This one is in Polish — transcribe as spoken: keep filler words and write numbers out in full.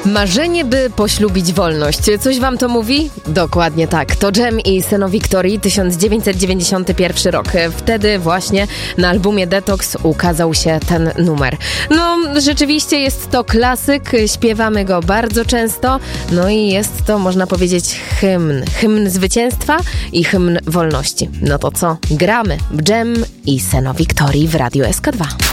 Marzenie, by poślubić wolność. Coś wam to mówi? Dokładnie tak. To Dżem i Seno Victory, tysiąc dziewięćset dziewięćdziesiąty pierwszy rok. Wtedy właśnie na albumie Detox ukazał się ten numer. No, rzeczywiście jest to klasyk, śpiewamy go bardzo często, no i jest to, można powiedzieć, hymn. Hymn zwycięstwa i hymn wolności. No to co? Gramy. Dżem i Seno Victory w Radiu S K dwa.